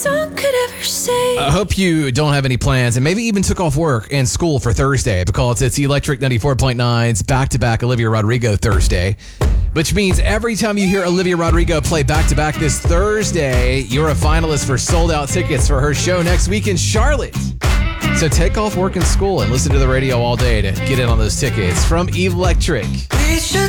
song could ever say. I hope you don't have any plans and maybe even took off work and school for Thursday because it's Electric 94.9's back-to-back Olivia Rodrigo Thursday, which means every time you hear Olivia Rodrigo play back-to-back this Thursday, you're a finalist for sold-out tickets for her show next week in Charlotte. So take off work and school and listen to the radio all day to get in on those tickets from Electric.